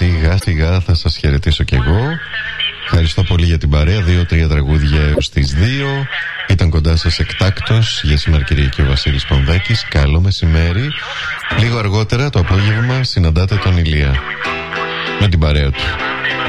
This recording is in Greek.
σιγά σιγά θα σας χαιρετήσω κι εγώ. Ευχαριστώ πολύ για την παρέα. 2-3 τραγούδια έως τις 2. Ήταν κοντά σας εκτάκτος για σήμερα Κυριακή ο Βασίλης Πανδάκης. Καλό μεσημέρι. Λίγο αργότερα το απόγευμα συναντάτε τον Ηλία με την παρέα του.